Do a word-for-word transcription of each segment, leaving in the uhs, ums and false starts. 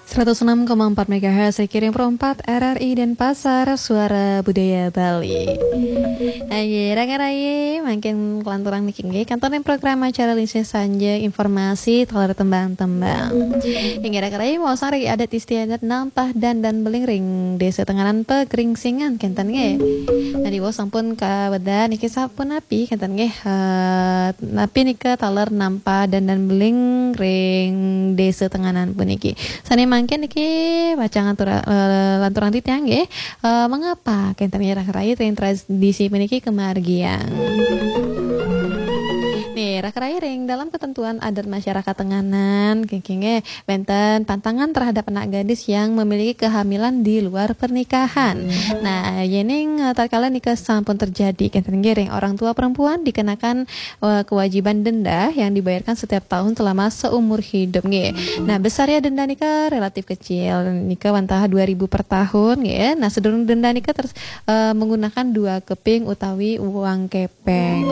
seratus enam koma empat MHz Kirim Perempat R R I dan Pasar Suara Budaya Bali. Aye, raga-raye makin kelanturan niking ge kantor yang program acara Linse Sanja informasi talar tembang-tembang. Hingga raga-raye mau sari adat istiadat nampah dan dan belingring desa tenganan Pegringsingan kenten ge. Nah di sampun ka beda niki sampun api kenten ge uh, napi nika talar nampah dan dan belingring desa tenganan puniki. Sani mangken iki wacangan tura uh, lanturan titiang nggih uh, mengapa kenten raga-raye tren tradisi puniki kemargian. Nih, raga-raye ring dalam ketentuan adat masyarakat Tenganan kengkenge benten pantangan terhadap anak gadis yang memiliki kehamilan di luar pernikahan. Nah, yening tatkala nikah sampun terjadi kenten ring orang tua perempuan dikenakan uh, kewajiban denda yang dibayarkan setiap tahun selama seumur hidup nggih. Nah, besarnya denda nikah relatif kecil. Nikah wantah dua ribu per tahun nggih. Nah, sedurung denda nikah ter, uh, menggunakan dua keping utawi uang kepeng.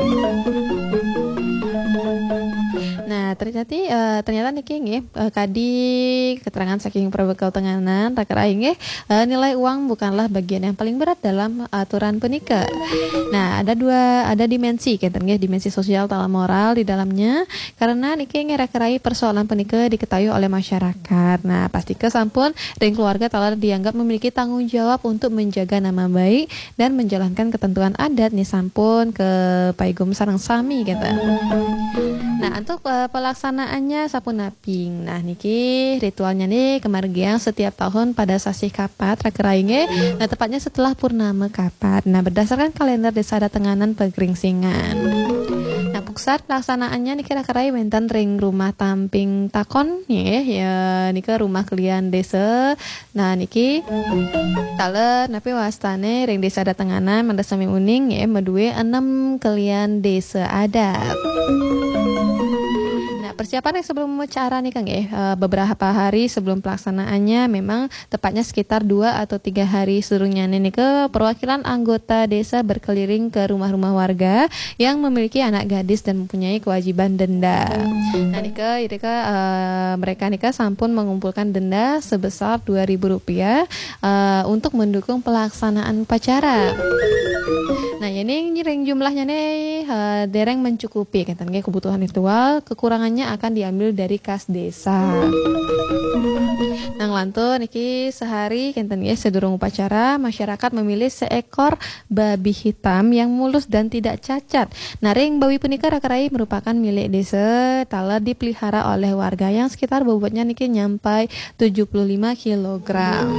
Nah, ternyata uh, ternyata niki nggih uh, kadi keterangan saking Prabekal Tenganan raga-raye nggih uh, nilai uang bukanlah bagian yang paling berat dalam aturan penikah. Nah, ada dua ada dimensi kenten nggih dimensi sosial dalam moral di dalamnya karena niki nggih raga-raye persoalan penikah diketahui oleh masyarakat. Nah, pasti sampun ring keluarga talar dianggap memiliki tanggung jawab untuk menjaga nama baik dan menjalankan ketentuan adat nih sampun ke paigum sareng sami gitu. Nah, untuk uh, pelaksanaannya sapunaping. Nah, niki ritualnya nih kemargian setiap tahun pada sasi kapat raga-raye nggih. Nah, tepatnya setelah purnama kapat. Nah, berdasarkan kalender Desa Adat Tenganan Pegringsingan. Nah, pusat pelaksanaannya niki raga-raye wenten ring rumah tamping takon nggih ya niki rumah kelian desa. Nah, niki taler napi wastane ring Desa Adat Tenganan Mandasami Uning ya meduwe enam kelian desa adat. Persiapan yang sebelum acara nih Kang ya, beberapa hari sebelum pelaksanaannya memang tepatnya sekitar dua atau tiga hari sebelumnya nih ke perwakilan anggota desa berkeliling ke rumah-rumah warga yang memiliki anak gadis dan mempunyai kewajiban denda. Nah nih ke, ini ke uh, mereka nih ke sampun mengumpulkan denda sebesar dua ribu rupiah uh, untuk mendukung pelaksanaan upacara. Nah ini ring jumlahnya nih uh, dereng mencukupi kan kebutuhan ritual, kekurangannya akan diambil dari kas desa. Nang lantun niki sehari kenten ya sedurung upacara masyarakat memilih seekor babi hitam yang mulus dan tidak cacat. Nah ring babi punika raga-raye merupakan milik desa talar dipelihara oleh warga yang sekitar bobotnya niki nyampai tujuh puluh lima kilogram.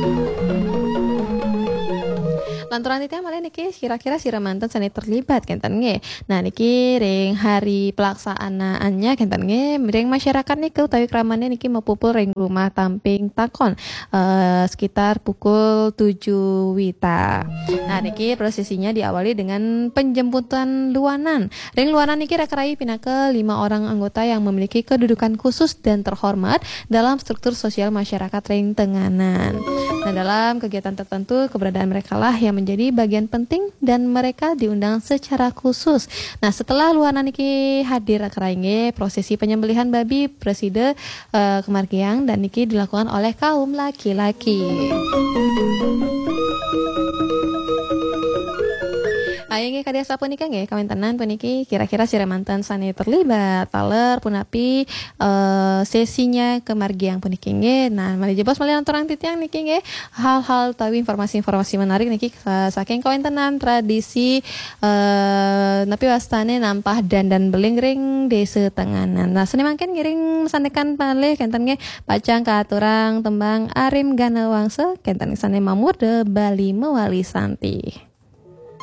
Lanturan itu malah niki kira-kira si remanten sani terlibat kenten nge. Nah niki ring hari pelaksanaannya kenten nge ring masyarakat niki utawi keramannya niki mapupul ring rumah tamping takon uh, sekitar pukul tujuh wita. Nah niki prosesinya diawali dengan penjemputan luanan. Ring luanan niki raga-raye pinake lima orang anggota yang memiliki kedudukan khusus dan terhormat dalam struktur sosial masyarakat ring Tenganan. Nah dalam kegiatan tertentu keberadaan mereka lah yang menjadi bagian penting dan mereka diundang secara khusus. Nah, setelah luanan niki hadir raga-raye prosesi penyembelihan babi preside uh, kemargian dan niki dilakukan oleh kaum laki-laki. Ayo nge kadia sapunika nge kawentenan puniki kira-kira si remanten sani terlibat taler punapi uh, sesinya kemargian puniki nge. Nah mali jebos mali lanturan titiang niki nge hal-hal tawi informasi-informasi menarik niki uh, saking kawentenan tradisi uh, napi wastane nampah dan dan belingring desa Tenganan. Nah seni mangken ngiring sanekan palih kenten nge pacang katurang tembang Arim Ganawangsa kenten sane mamur de Bali Mewali Santi.